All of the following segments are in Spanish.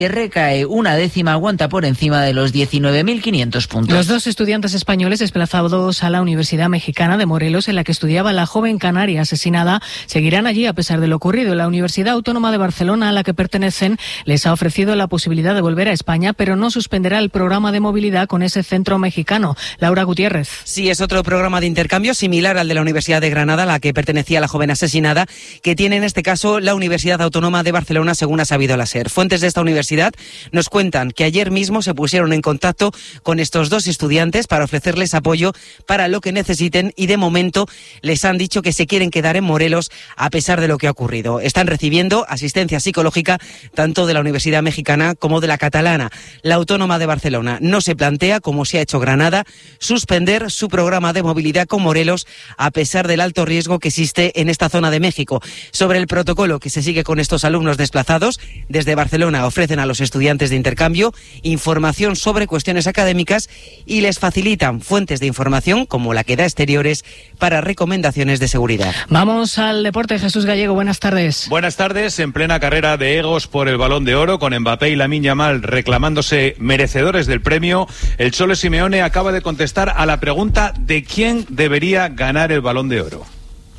que recae una décima, aguanta por encima de los 19.500 puntos. Los dos estudiantes españoles desplazados a la Universidad Mexicana de Morelos, en la que estudiaba la joven canaria asesinada, seguirán allí a pesar de lo ocurrido. La Universidad Autónoma de Barcelona, a la que pertenecen, les ha ofrecido la posibilidad de volver a España, pero no suspenderá el programa de movilidad con ese centro mexicano. Laura Gutiérrez. Sí, es otro programa de intercambio similar al de la Universidad de Granada, a la que pertenecía la joven asesinada, que tiene en este caso la Universidad Autónoma de Barcelona, según ha sabido la SER. Fuentes de esta universidad nos cuentan que ayer mismo se pusieron en contacto con estos dos estudiantes para ofrecerles apoyo para lo que necesiten y de momento les han dicho que se quieren quedar en Morelos a pesar de lo que ha ocurrido. Están recibiendo asistencia psicológica tanto de la Universidad Mexicana como de la catalana. La Autónoma de Barcelona no se plantea, como se ha hecho Granada, suspender su programa de movilidad con Morelos a pesar del alto riesgo que existe en esta zona de México. Sobre el protocolo que se sigue con estos alumnos desplazados, desde Barcelona ofrecen a los estudiantes de intercambio información sobre cuestiones académicas y les facilitan fuentes de información como la que da Exteriores para recomendaciones de seguridad. Vamos al deporte. Jesús Gallego, buenas tardes. Buenas tardes. En plena carrera de egos por el Balón de Oro, con Mbappé y Lamine Yamal reclamándose merecedores del premio, el Cholo Simeone acaba de contestar a la pregunta de quién debería ganar el Balón de Oro.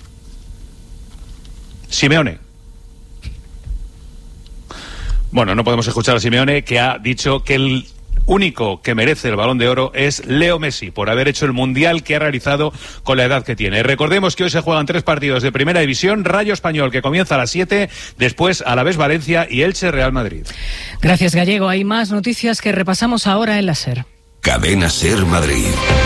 Simeone. Bueno, no podemos escuchar a Simeone, que ha dicho que el único que merece el Balón de Oro es Leo Messi, por haber hecho el Mundial que ha realizado con la edad que tiene. Recordemos que hoy se juegan 3 partidos de Primera División: Rayo Español, que comienza a las 7, después Alavés Valencia y Elche Real Madrid. Gracias, Gallego. Hay más noticias que repasamos ahora en la SER. Cadena SER Madrid.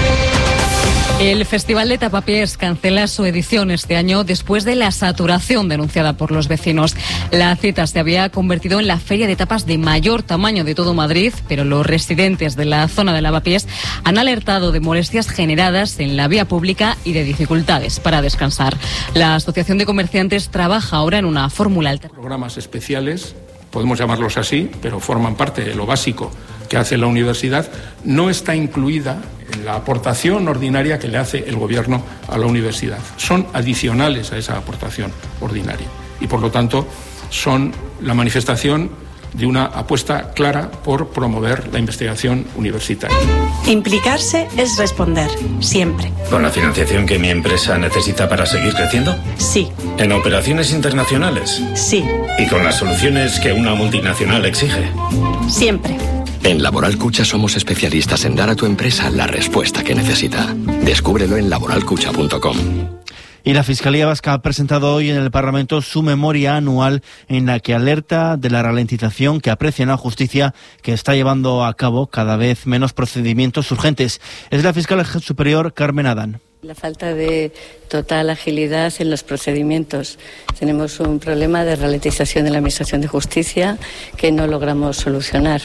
El Festival de Tapapiés cancela su edición este año después de la saturación denunciada por los vecinos. La cita se había convertido en la feria de tapas de mayor tamaño de todo Madrid, pero los residentes de la zona de Lavapiés han alertado de molestias generadas en la vía pública y de dificultades para descansar. La Asociación de Comerciantes trabaja ahora en una fórmula alternativa. Programas especiales, podemos llamarlos así, pero forman parte de lo básico que hace la universidad, no está incluida en la aportación ordinaria que le hace el gobierno a la universidad. Son adicionales a esa aportación ordinaria y, por lo tanto, son la manifestación de una apuesta clara por promover la investigación universitaria. Implicarse es responder, siempre. ¿Con la financiación que mi empresa necesita para seguir creciendo? Sí. ¿En operaciones internacionales? Sí. ¿Y con las soluciones que una multinacional exige? Siempre. En Laboral Cucha somos especialistas en dar a tu empresa la respuesta que necesita. Descúbrelo en laboralcucha.com. Y la Fiscalía Vasca ha presentado hoy en el Parlamento su memoria anual en la que alerta de la ralentización que aprecia en la justicia, que está llevando a cabo cada vez menos procedimientos urgentes. Es la fiscal superior Carmen Adán. La falta de total agilidad en los procedimientos. Tenemos un problema de ralentización de la Administración de Justicia que no logramos solucionar.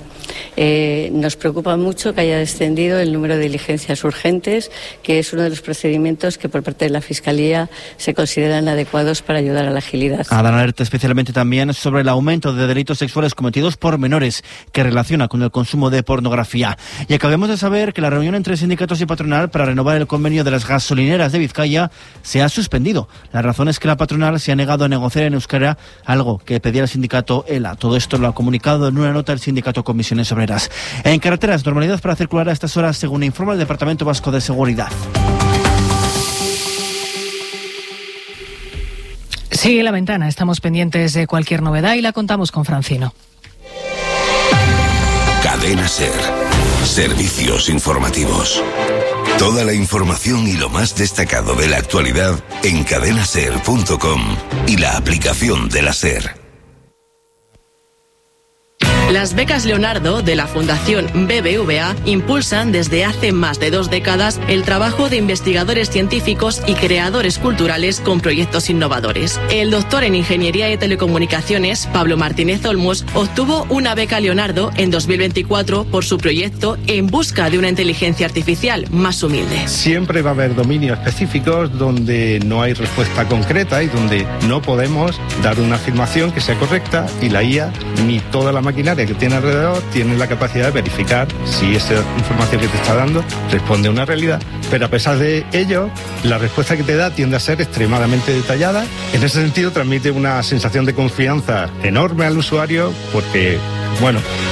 Nos preocupa mucho que haya descendido el número de diligencias urgentes, que es uno de los procedimientos que por parte de la Fiscalía se consideran adecuados para ayudar a la agilidad. Adán alerta especialmente también sobre el aumento de delitos sexuales cometidos por menores, que relaciona con el consumo de pornografía. Y acabamos de saber que la reunión entre sindicatos y patronal para renovar el convenio de las gasolineras de Vizcaya se ha suspendido. La razón es que la patronal se ha negado a negociar en euskera, algo que pedía el sindicato ELA. Todo esto lo ha comunicado en una nota el sindicato Comisiones Obreras. En carreteras, normalidad para circular a estas horas, según informa el Departamento Vasco de Seguridad. Sigue la ventana, estamos pendientes de cualquier novedad y la contamos con Francino. Cadena SER. Servicios informativos. Toda la información y lo más destacado de la actualidad en cadenaser.com y la aplicación de la SER. Las becas Leonardo de la Fundación BBVA impulsan desde hace más de 2 décadas el trabajo de investigadores científicos y creadores culturales con proyectos innovadores. El doctor en Ingeniería de Telecomunicaciones, Pablo Martínez Olmos, obtuvo una beca Leonardo en 2024 por su proyecto En busca de una inteligencia artificial más humilde. Siempre va a haber dominios específicos donde no hay respuesta concreta y donde no podemos dar una afirmación que sea correcta, y la IA ni toda la maquinaria que tiene alrededor tiene la capacidad de verificar si esa información que te está dando responde a una realidad, pero a pesar de ello la respuesta que te da tiende a ser extremadamente detallada. En ese sentido transmite una sensación de confianza enorme al usuario, porque bueno,